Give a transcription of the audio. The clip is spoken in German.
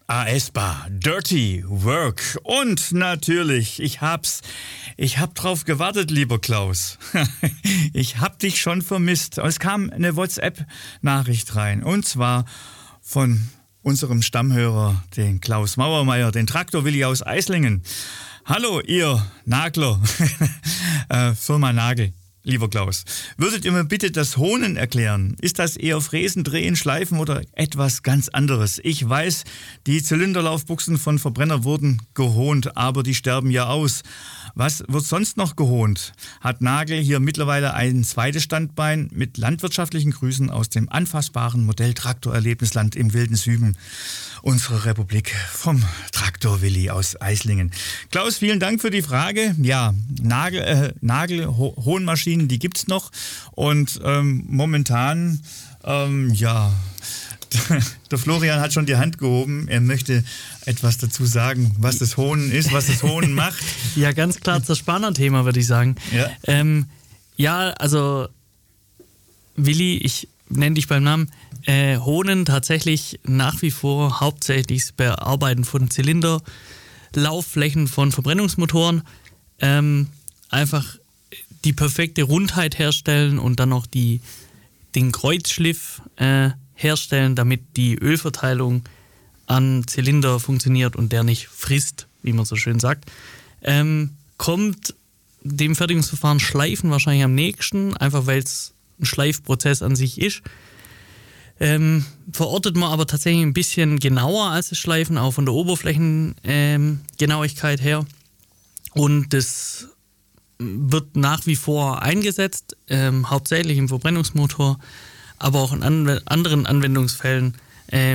aespa, Dirty Work. Und natürlich, ich hab drauf gewartet, lieber Klaus. Ich hab dich schon vermisst. Es kam eine WhatsApp-Nachricht rein. Und zwar von unserem Stammhörer, den Klaus Mauermeier, den Traktor-Willi aus Eislingen. Hallo, ihr Nagler, Firma Nagel. Lieber Klaus, würdet ihr mir bitte das Honen erklären? Ist das eher Fräsen, Drehen, Schleifen oder etwas ganz anderes? Ich weiß, die Zylinderlaufbuchsen von Verbrenner wurden gehont, aber die sterben ja aus. Was wird sonst noch gehont? Hat Nagel hier mittlerweile ein zweites Standbein mit landwirtschaftlichen Grüßen aus dem anfassbaren Modell-Traktor-Erlebnisland im wilden Süden unserer Republik vom Traktor-Willi aus Eislingen. Klaus, vielen Dank für die Frage. Ja, Nagel-Hohnmaschinen, die gibt's noch und momentan, der Florian hat schon die Hand gehoben. Er möchte etwas dazu sagen, was das Honen ist, was das Honen macht. Ja, ganz klar das Spanner-Thema, würde ich sagen. Ja. Also Willi, ich nenne dich beim Namen. Honen tatsächlich nach wie vor hauptsächlich das Bearbeiten von Zylinderlaufflächen von Verbrennungsmotoren. Einfach die perfekte Rundheit herstellen und dann noch den Kreuzschliff herstellen, damit die Ölverteilung an Zylinder funktioniert und der nicht frisst, wie man so schön sagt. Kommt dem Fertigungsverfahren Schleifen wahrscheinlich am nächsten, einfach weil es ein Schleifprozess an sich ist. Verortet man aber tatsächlich ein bisschen genauer als das Schleifen, auch von der Oberflächengenauigkeit her. Und das wird nach wie vor eingesetzt, hauptsächlich im Verbrennungsmotor, aber auch in anderen Anwendungsfällen